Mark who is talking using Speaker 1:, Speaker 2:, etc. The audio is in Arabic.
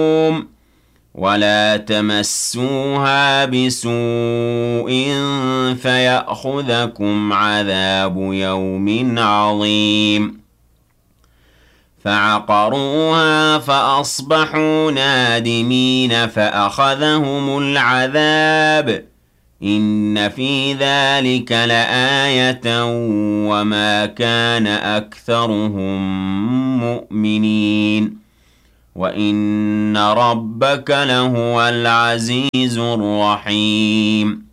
Speaker 1: ولا تمسوها بسوء فيأخذكم عذاب يوم عظيم فعقروها فأصبحوا نادمين فأخذهم العذاب إن في ذلك لآية وما كان أكثرهم مؤمنين وإن ربك لهو العزيز الرحيم